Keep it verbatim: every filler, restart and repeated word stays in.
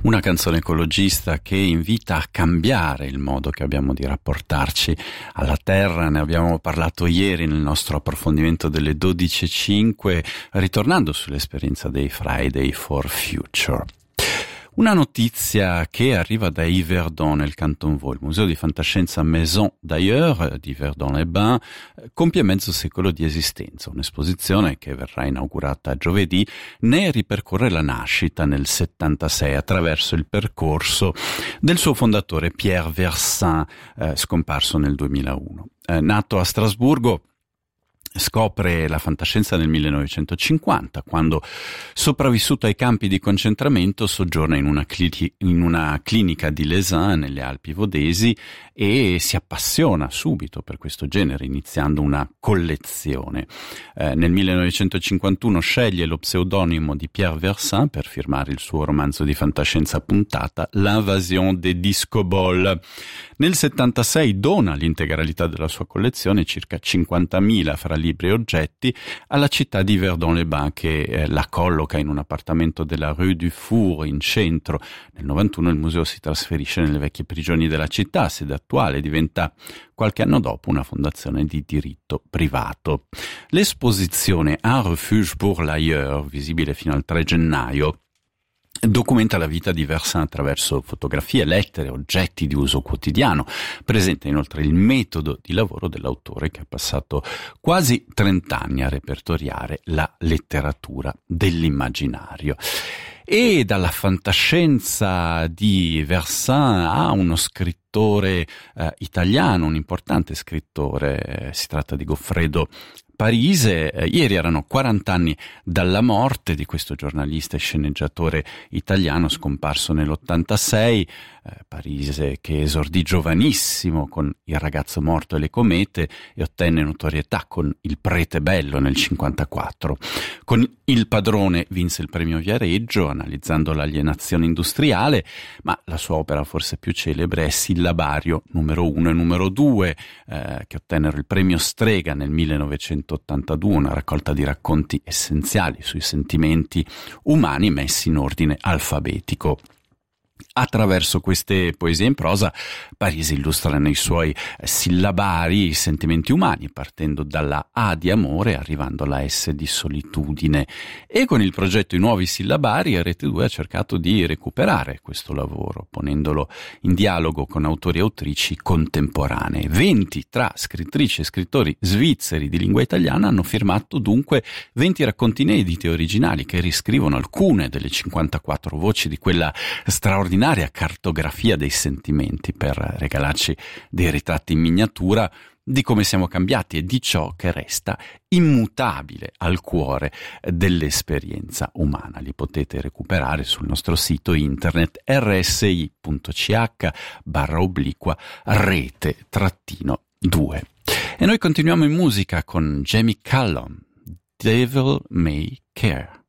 Una canzone ecologista che invita a cambiare il modo che abbiamo di rapportarci alla terra. Ne abbiamo parlato ieri nel nostro approfondimento delle dodici e cinque, ritornando sull'esperienza dei Friday for Future. Una notizia che arriva da Yverdon nel Canton Vaud. Il Museo di Fantascienza Maison d'ailleurs di Yverdon-les-Bains compie mezzo secolo di esistenza. Un'esposizione che verrà inaugurata giovedì ne ripercorre la nascita nel settantasei attraverso il percorso del suo fondatore Pierre Versin, eh, scomparso nel duemilauno. Eh, nato a Strasburgo, scopre la fantascienza nel millenovecentocinquanta, quando, sopravvissuto ai campi di concentramento, soggiorna in una, cli- in una clinica di Les Uns, nelle Alpi Vodesi, e si appassiona subito per questo genere, iniziando una collezione. Eh, nel millenovecentocinquantuno sceglie lo pseudonimo di Pierre Versin per firmare il suo romanzo di fantascienza puntata, L'invasion des disco-ball. Nel settantasei dona l'integralità della sua collezione, circa cinquantamila fra libri e oggetti, alla città di Yverdon-les-Bains, che eh, la colloca in un appartamento della Rue du Four in centro. Nel novantuno il museo si trasferisce nelle vecchie prigioni della città, sede attuale, diventa qualche anno dopo una fondazione di diritto privato. L'esposizione Un refuge pour l'ailleurs, visibile fino al tre gennaio, documenta la vita di Versin attraverso fotografie, lettere, oggetti di uso quotidiano. Presenta inoltre il metodo di lavoro dell'autore, che ha passato quasi trent'anni a repertoriare la letteratura dell'immaginario. E dalla fantascienza di Versin a uno scrittore eh, italiano, un importante scrittore, eh, si tratta di Goffredo Parise. Eh, ieri erano quaranta anni dalla morte di questo giornalista e sceneggiatore italiano scomparso nell'ottantasei. Eh, Parise, che esordì giovanissimo con Il ragazzo morto e le comete e ottenne notorietà con Il prete bello nel cinquantaquattro. Con Il padrone vinse il premio Viareggio analizzando l'alienazione industriale, ma la sua opera forse più celebre è Sillabario numero uno e numero due, eh, che ottennero il premio Strega nel millenovecentottantadue, una raccolta di racconti essenziali sui sentimenti umani messi in ordine alfabetico. Attraverso queste poesie in prosa, Parise illustra nei suoi sillabari i sentimenti umani, partendo dalla A di amore, arrivando alla S di solitudine. E con il progetto I nuovi sillabari, Rete due ha cercato di recuperare questo lavoro, ponendolo in dialogo con autori e autrici contemporanei. Venti tra scrittrici e scrittori svizzeri di lingua italiana hanno firmato dunque venti racconti inediti originali che riscrivono alcune delle cinquantaquattro voci di quella straordinaria cartografia dei sentimenti, per regalarci dei ritratti in miniatura di come siamo cambiati e di ciò che resta immutabile al cuore dell'esperienza umana. Li potete recuperare sul nostro sito internet rsi.ch barra obliqua rete trattino due. E noi continuiamo in musica con Jamie Cullum, Devil May Care.